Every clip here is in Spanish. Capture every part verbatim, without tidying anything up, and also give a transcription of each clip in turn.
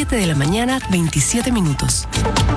siete de la mañana, veintisiete minutos.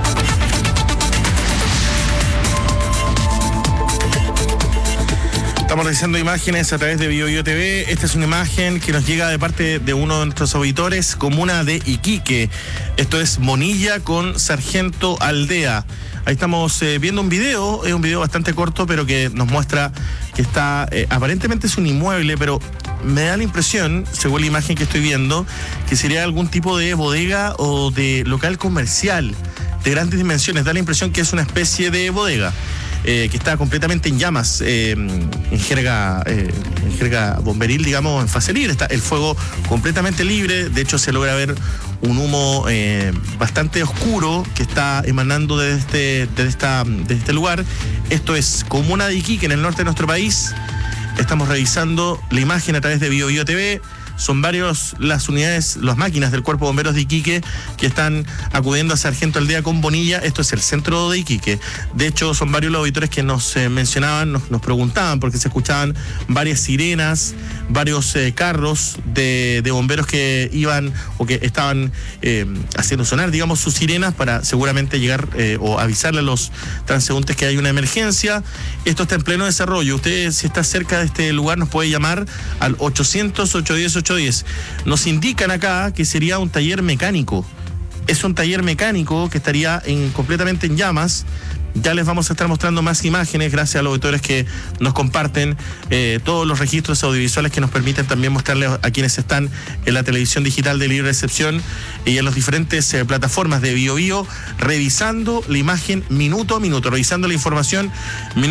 Estamos realizando imágenes a través de Bio Bio T V. Esta es una imagen que nos llega de parte de uno de nuestros auditores, comuna de Iquique. Esto es Monilla con Sargento Aldea. Ahí estamos eh, viendo un video, es un video bastante corto, pero que nos muestra que está, eh, aparentemente es un inmueble, pero me da la impresión, según la imagen que estoy viendo, que sería algún tipo de bodega o de local comercial de grandes dimensiones. Da la impresión que es una especie de bodega. Eh, que está completamente en llamas, eh, en jerga eh, en jerga bomberil, digamos, en fase libre. Está el fuego completamente libre. De hecho, se logra ver un humo eh, bastante oscuro que está emanando desde este, desde esta, desde este lugar. Esto es comuna de Iquique, en el norte de nuestro país. Estamos revisando la imagen a través de Bio Bio T V. Son varios las unidades, las máquinas del Cuerpo de Bomberos de Iquique que están acudiendo a Sargento Aldea con Bonilla. Esto es el centro de Iquique. De hecho, son varios los auditores que nos eh, mencionaban, nos, nos preguntaban, porque se escuchaban varias sirenas, varios eh, carros de, de bomberos que iban o que estaban eh, haciendo sonar, digamos, sus sirenas para seguramente llegar eh, o avisarle a los transeúntes que hay una emergencia. Esto está en pleno desarrollo. Usted, si está cerca de este lugar, nos puede llamar al ochocientos, ochocientos diez, ochocientos diez. Nos indican acá que sería un taller mecánico. Es un taller mecánico que estaría en, completamente en llamas. Ya les vamos a estar mostrando más imágenes gracias a los auditores que nos comparten eh, todos los registros audiovisuales que nos permiten también mostrarles a quienes están en la televisión digital de libre recepción y en las diferentes eh, plataformas de Bio Bio, revisando la imagen minuto a minuto, revisando la información minuto